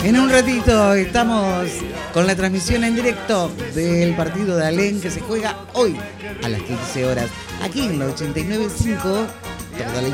En un ratito estamos con la transmisión en directo del partido de Alén que se juega hoy a las 15 horas. Aquí en la 89.5, toda la